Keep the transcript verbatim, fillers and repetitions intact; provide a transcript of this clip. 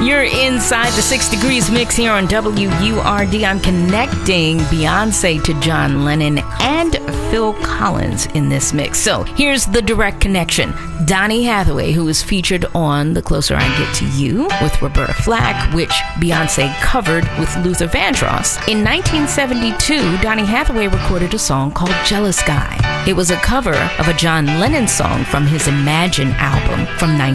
You're inside the Six Degrees Mix here on W U R D. I'm connecting Beyonce to John Lennon and Phil Collins in this mix. So here's the direct connection. Donny Hathaway, who was featured on The Closer I Get to You with Roberta Flack, which Beyonce covered with Luther Vandross. In nineteen seventy-two, Donny Hathaway recorded a song called Jealous Guy. It was a cover of a John Lennon song from his Imagine album from nineteen